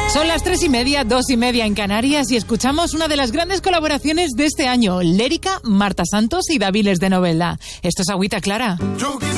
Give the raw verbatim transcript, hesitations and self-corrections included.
Son las tres y media, dos y media en Canarias y escuchamos una de las grandes colaboraciones de este año, Lérica, Marta Santos y Daviles de Novelda. Esto es Agüita Clara. Yo